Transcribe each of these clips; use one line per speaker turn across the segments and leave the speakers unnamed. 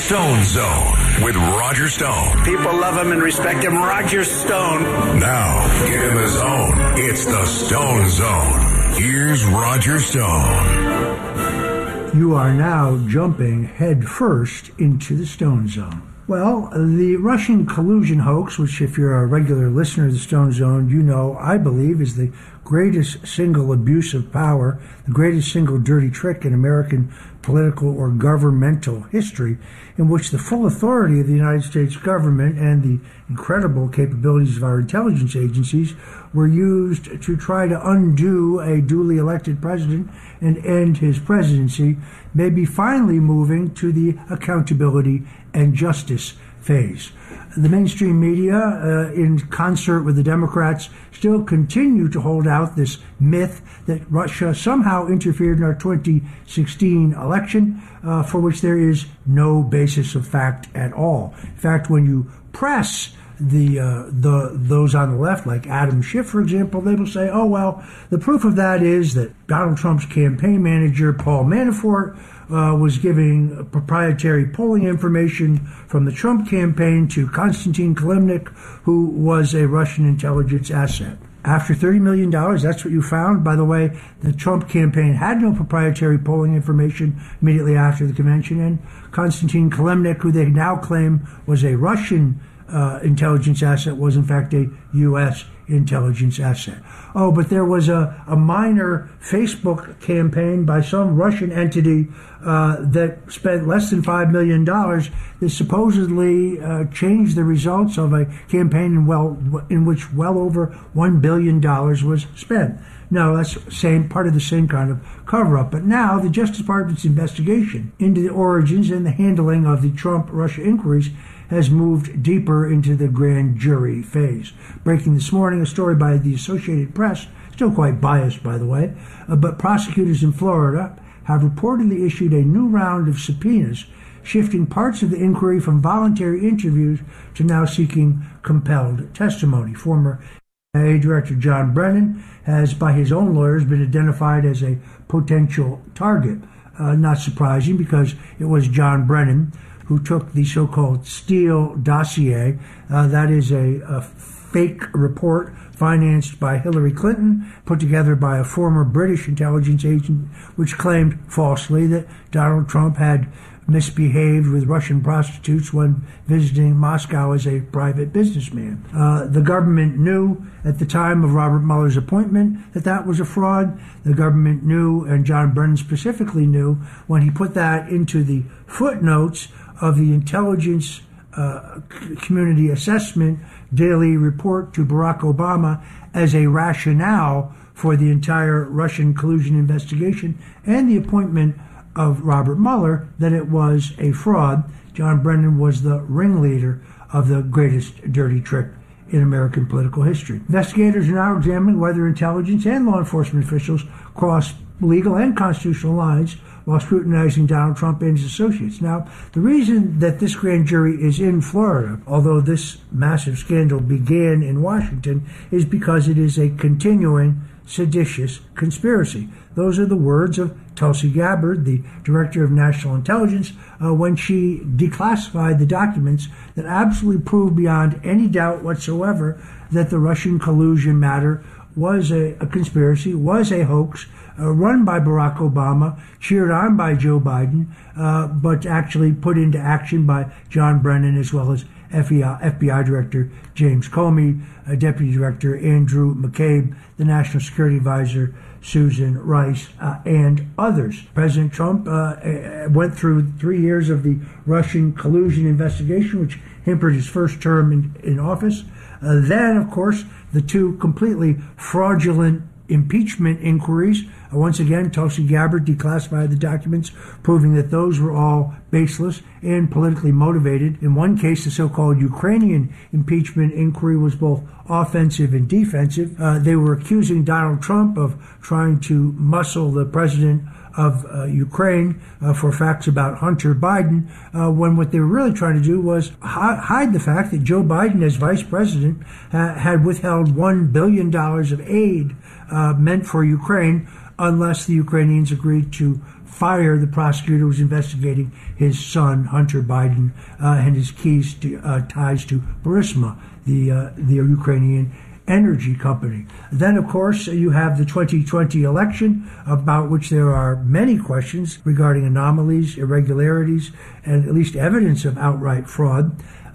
Stone Zone with Roger Stone.
People love him and respect him. Roger Stone.
Now, get in the zone. It's the Stone Zone. Here's Roger Stone.
You are now jumping head first into the Stone Zone. Well, the Russian collusion hoax, which if you're a regular listener of the Stone Zone, you know, I believe is the greatest single abuse of power, the greatest single dirty trick in American political or governmental history, in which the full authority of the United States government and the incredible capabilities of our intelligence agencies were used to try to undo a duly elected president and end his presidency, maybe finally moving to the accountability and justice phase. The mainstream media, in concert with the Democrats, still continue to hold out this myth that Russia somehow interfered in our 2016 election, for which there is no basis of fact at all. In fact, when you press those on the left, like Adam Schiff, for example, they will say, oh, well, the proof of that is that Donald Trump's campaign manager, Paul Manafort, was giving proprietary polling information from the Trump campaign to Konstantin Kilimnik, who was a Russian intelligence asset. After $30 million, that's what you found. By the way, the Trump campaign had no proprietary polling information immediately after the convention, and Konstantin Kilimnik, who they now claim was a Russian intelligence asset, was in fact a U.S. intelligence asset. Oh, but there was a minor Facebook campaign by some Russian entity that spent less than $5 million that supposedly changed the results of a campaign in which well over $1 billion was spent. No, that's part of the same kind of cover-up. But now the Justice Department's investigation into the origins and the handling of the Trump-Russia inquiries has moved deeper into the grand jury phase. Breaking this morning, a story by the Associated Press, still quite biased, by the way, but prosecutors in Florida have reportedly issued a new round of subpoenas, shifting parts of the inquiry from voluntary interviews to now seeking compelled testimony. Former CIA Director John Brennan has, by his own lawyers, been identified as a potential target. Not surprising, because it was John Brennan who took the so-called Steele dossier. That is a fake report financed by Hillary Clinton, put together by a former British intelligence agent, which claimed falsely that Donald Trump had misbehaved with Russian prostitutes when visiting Moscow as a private businessman. The government knew at the time of Robert Mueller's appointment that was a fraud. The government knew, and John Brennan specifically knew, when he put that into the footnotes of the intelligence community assessment daily report to Barack Obama as a rationale for the entire Russian collusion investigation and the appointment of Robert Mueller, that it was a fraud. John Brennan was the ringleader of the greatest dirty trick in American political history. Investigators are now examining whether intelligence and law enforcement officials crossed legal and constitutional lines while scrutinizing Donald Trump and his associates. Now, the reason that this grand jury is in Florida, although this massive scandal began in Washington, is because it is a continuing seditious conspiracy. Those are the words of Tulsi Gabbard, the Director of National Intelligence, when she declassified the documents that absolutely proved beyond any doubt whatsoever that the Russian collusion matter was a conspiracy, was a hoax, run by Barack Obama, cheered on by Joe Biden, but actually put into action by John Brennan, as well as FBI Director James Comey, Deputy Director Andrew McCabe, the National Security Advisor Susan Rice, and others. President Trump went through 3 years of the Russian collusion investigation, which hampered his first term in office. Then, of course, the two completely fraudulent impeachment inquiries. Once again, Tulsi Gabbard declassified the documents, proving that those were all baseless and politically motivated. In one case, the so-called Ukrainian impeachment inquiry was both offensive and defensive. They were accusing Donald Trump of trying to muscle the president of Ukraine for facts about Hunter Biden, when what they were really trying to do was hide the fact that Joe Biden, as vice president, had withheld $1 billion of aid meant for Ukraine unless the Ukrainians agreed to fire the prosecutor who was investigating his son, Hunter Biden, and his ties to Burisma, the Ukrainian energy company. Then, of course, you have the 2020 election, about which there are many questions regarding anomalies, irregularities, and at least evidence of outright fraud,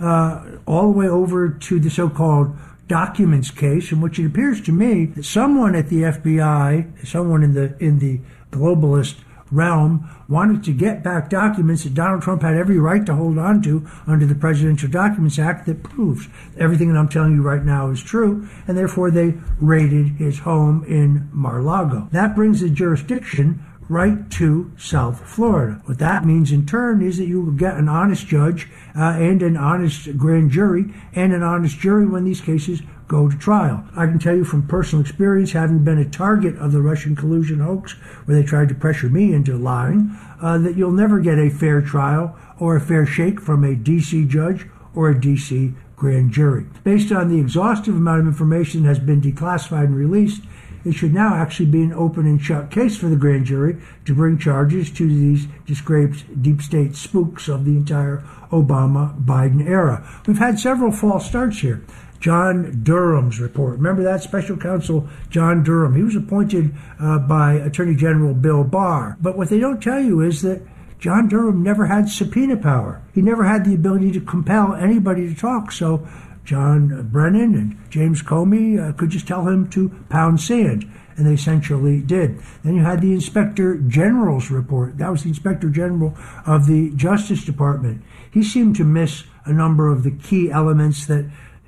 all the way over to the so-called documents case, in which it appears to me that someone at the FBI, someone in the globalist realm, wanted to get back documents that Donald Trump had every right to hold on to under the Presidential Documents Act that proves everything that I'm telling you right now is true, and therefore they raided his home in Mar-a-Lago. That brings the jurisdiction right to South Florida. What that means in turn is that you will get an honest judge and an honest grand jury and an honest jury when these cases go to trial. I can tell you from personal experience, having been a target of the Russian collusion hoax, where they tried to pressure me into lying, that you'll never get a fair trial or a fair shake from a D.C. judge or a D.C. grand jury. Based on the exhaustive amount of information that has been declassified and released, it should now actually be an open and shut case for the grand jury to bring charges to these disgraced deep state spooks of the entire Obama-Biden era. We've had several false starts here. John Durham's report. Remember that special counsel, John Durham? He was appointed by Attorney General Bill Barr. But what they don't tell you is that John Durham never had subpoena power. He never had the ability to compel anybody to talk. So John Brennan and James Comey could just tell him to pound sand, and they essentially did. Then you had the Inspector General's report. That was the Inspector General of the Justice Department. He seemed to miss a number of the key elements that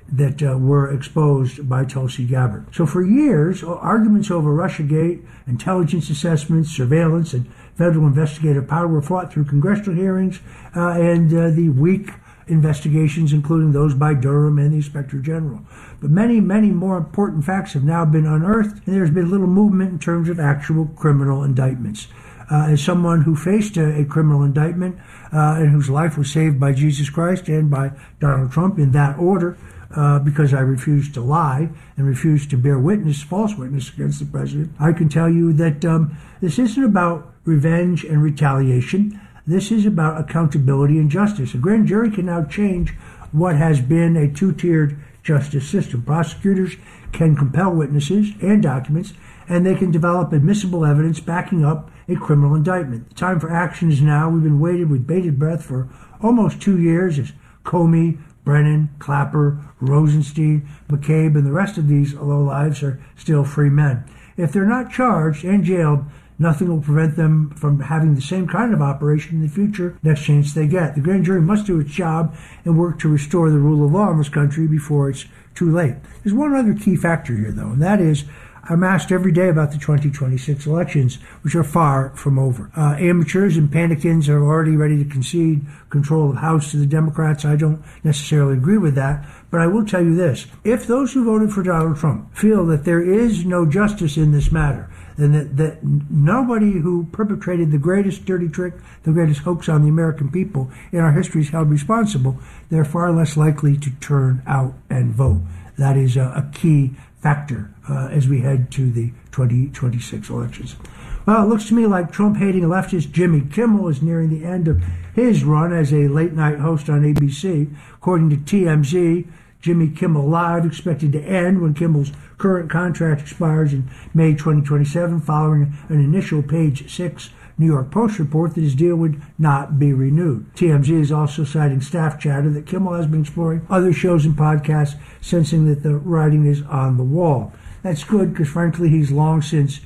were exposed by Tulsi Gabbard. So for years, arguments over Russiagate, intelligence assessments, surveillance, and federal investigative power were fought through congressional hearings and the weak investigations, including those by Durham and the Inspector General. But many, many more important facts have now been unearthed, and there's been little movement in terms of actual criminal indictments. As someone who faced a criminal indictment and whose life was saved by Jesus Christ and by Donald Trump in that order, because I refused to lie and refused to bear witness, false witness against the president, I can tell you that this isn't about revenge and retaliation. This is about accountability and justice. A grand jury can now change what has been a two-tiered justice system. Prosecutors can compel witnesses and documents, and they can develop admissible evidence backing up a criminal indictment. The time for action is now. We've been waiting with bated breath for almost 2 years as Comey, Brennan, Clapper, Rosenstein, McCabe, and the rest of these lowlives are still free men. If they're not charged and jailed, nothing will prevent them from having the same kind of operation in the future next chance they get. The grand jury must do its job and work to restore the rule of law in this country before it's too late. There's one other key factor here, though, and that is I'm asked every day about the 2026 elections, which are far from over. Amateurs and panicins are already ready to concede control of the House to the Democrats. I don't necessarily agree with that, but I will tell you this. If those who voted for Donald Trump feel that there is no justice in this matter, and that nobody who perpetrated the greatest dirty trick, the greatest hoax on the American people in our history is held responsible, they're far less likely to turn out and vote. That is a key factor as we head to the 2026 elections. Well, it looks to me like Trump-hating leftist Jimmy Kimmel is nearing the end of his run as a late-night host on ABC. According to TMZ, Jimmy Kimmel Live expected to end when Kimmel's current contract expires in May 2027, following an initial Page 6 New York Post report that his deal would not be renewed. TMZ is also citing staff chatter that Kimmel has been exploring other shows and podcasts, sensing that the writing is on the wall. That's good because, frankly, he's long since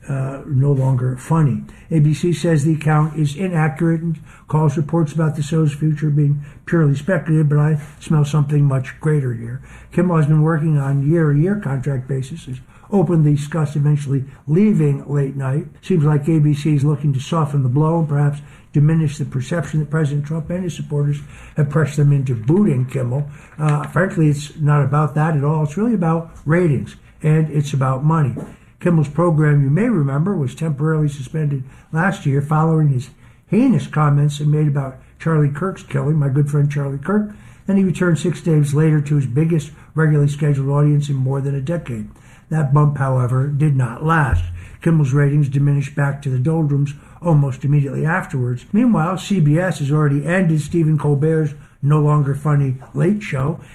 no longer funny. ABC says the account is inaccurate and calls reports about the show's future being purely speculative, but I smell something much greater here. Kimmel has been working on year-to-year contract basis, has openly discussed eventually leaving late night. Seems like ABC is looking to soften the blow and perhaps diminish the perception that President Trump and his supporters have pressured them into booting Kimmel. Frankly, it's not about that at all. It's really about ratings, and it's about money. Kimmel's program, you may remember, was temporarily suspended last year following his heinous comments he made about Charlie Kirk's killing, my good friend Charlie Kirk. Then he returned 6 days later to his biggest regularly scheduled audience in more than a decade. That bump, however, did not last. Kimmel's ratings diminished back to the doldrums almost immediately afterwards. Meanwhile, CBS has already ended Stephen Colbert's No Longer Funny Late Show,